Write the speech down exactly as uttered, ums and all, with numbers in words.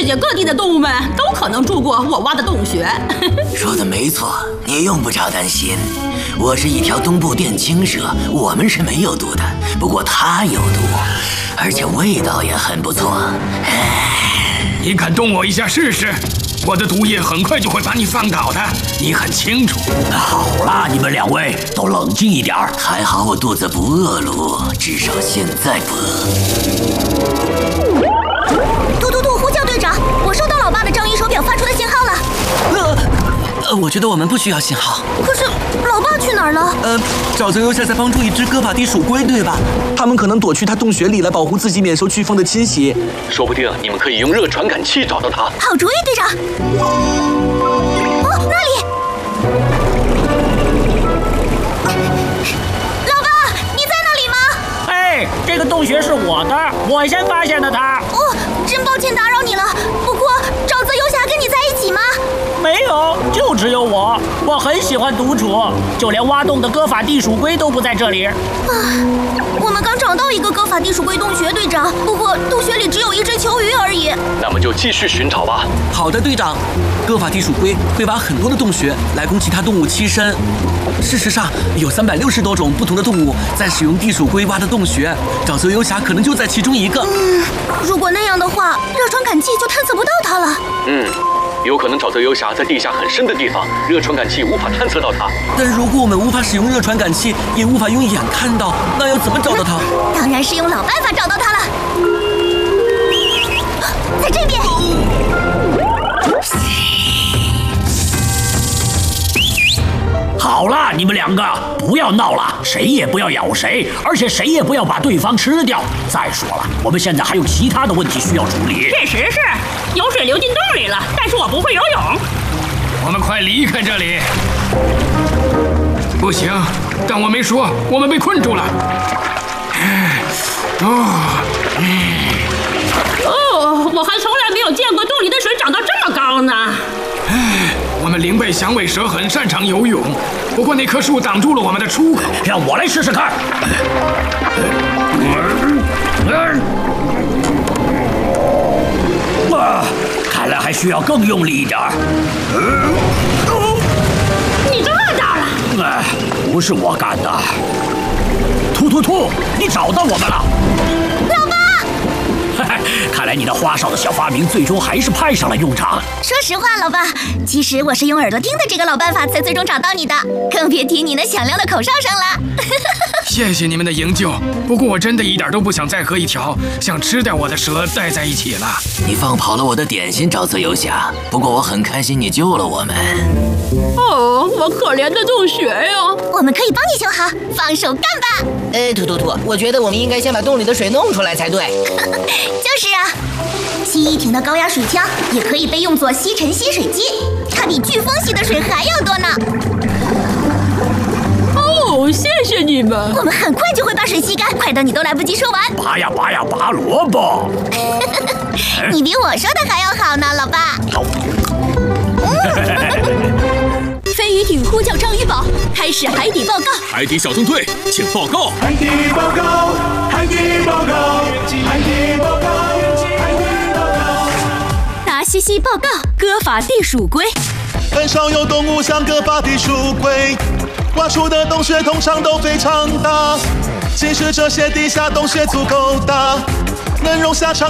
界各地的动物们都可能住过我挖的洞穴。 说的没错，你用不着担心。我是一条东部电青蛇，我们是没有毒的，不过它有毒，而且味道也很不错。 你敢动我一下试试？我的毒液很快就会把你放倒的，你很清楚。 好啦，你们两位都冷静一点。 还好我肚子不饿噜，至少现在不饿。 突突突！呼叫队长，我收到老爸的章鱼手表发出的信号了。 呃，呃，我觉得我们不需要信号。 可是老爸去哪儿了？ 呃，沼泽游侠在帮助一只哥法地鼠龟，对吧？ 他们可能躲去他洞穴里来保护自己免受飓风的侵袭。 说不定你们可以用热传感器找到它。 好主意，队长。哦，那里！老爸，你在那里吗？ 哎，这个洞穴是我的，我先发现的它。 哦，真抱歉打扰你了。不过，沼泽游侠跟你在一起吗？ 没有，就只有我。我很喜欢独处，就连挖洞的哥法地鼠龟都不在这里。 啊，我们刚找到一个哥法地鼠龟洞穴，队长。不过洞穴里只有一只球鱼而已。 那么就继续寻找吧。 好的，队长。哥法地鼠龟会挖很多的洞穴来供其他动物栖身。事实上，有三百六十多种不同的动物在使用地鼠龟挖的洞穴，沼泽游侠可能就在其中一个。 嗯，如果那样的话，热传感器就探测不到它了。 嗯。有可能沼泽游侠在地下很深的地方，热传感器无法探测到它。 但如果我们无法使用热传感器，也无法用眼看到，那要怎么找到它？ 当然是用老办法找到它了。在这边。 好啦，你们两个不要闹了，谁也不要咬谁，而且谁也不要把对方吃掉。再说了，我们现在还有其他的问题需要处理。 确实是，有水流进洞里了，但是我不会游泳。 我们快离开这里！不行，当我没说，我们被困住了。 哦，哦，我还从来没有见过洞里的水涨到这么高呢。 唉，我们灵贝响尾蛇很擅长游泳，不过那棵树挡住了我们的出口。 让我来试试看。哇，看来还需要更用力一点。 你做到了。 哎，不是我干的。突突突，你找到我们了。 老爸。 看来你的花哨的小发明最终还是派上了用场。 说实话，老爸，其实我是用耳朵听的这个老办法才最终找到你的，更别提你那响亮的口哨声了。 谢谢你们的营救，不过我真的一点都不想再和一条想吃掉我的蛇待在一起了。 你放跑了我的点心，沼泽游侠。不过我很开心你救了我们。 哦，我可怜的洞穴呀！ 我们可以帮你修好，放手干吧。 呃，突突突，我觉得我们应该先把洞里的水弄出来才对。 就是啊，七一亭的高压水枪也可以被用作吸尘吸水机，它比飓风吸的水还要多呢。 哦，谢谢你们。 我们很快就会把水吸干，快到你都来不及说完。 拔呀拔呀拔萝卜。 你比我说的还要好呢，老爸。 飞鱼艇呼叫章鱼堡，开始海底报告。 海底小纵队，请报告。 海底报告，海底报告，海底报告，海底报告。 达西西报告，哥法地鼠龟。 很少有动物像哥法地鼠龟，挖出的洞穴通常都非常大，即使这些地下洞穴足够大，能容下长